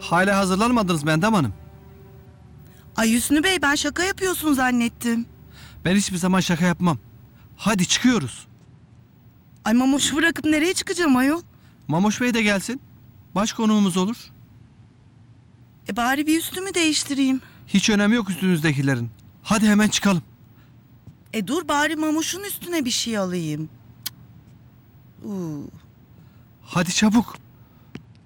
Hala hazırlanmadınız Meltem Hanım. Ay Hüsnü Bey, ben şaka yapıyorsun zannettim. Ben hiçbir zaman şaka yapmam. Hadi çıkıyoruz. Ay Mamoş'u bırakıp nereye çıkacağım ayol? Mamoş Bey de gelsin. Baş konuğumuz olur. Bari bir üstümü değiştireyim. Hiç önemi yok üstünüzdekilerin. Hadi hemen çıkalım. Dur bari Mamoş'un üstüne bir şey alayım. Cık. Hadi çabuk.